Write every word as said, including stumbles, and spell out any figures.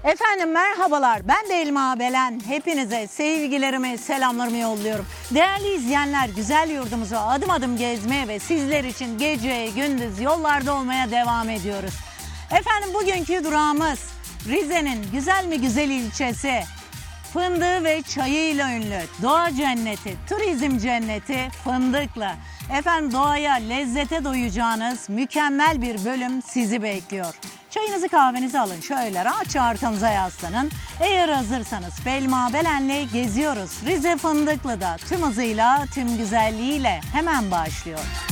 Efendim merhabalar, ben de Elma Belen. Hepinize sevgilerimi, selamlarımı yolluyorum. Değerli izleyenler, güzel yurdumuzu adım adım gezmeye ve sizler için gece gündüz yollarda olmaya devam ediyoruz. Efendim bugünkü durağımız Rize'nin güzel mi güzel ilçesi. Fındığı ve çayıyla ünlü doğa cenneti, turizm cenneti Fındıklı. Efendim doğaya, lezzete doyacağınız mükemmel bir bölüm sizi bekliyor. Çayınızı kahvenizi alın, şöyle rahatça arkanıza yaslanın. Eğer hazırsanız Elma Belen'le geziyoruz. Rize Fındıklı'da tüm hızıyla, tüm güzelliğiyle hemen başlıyor.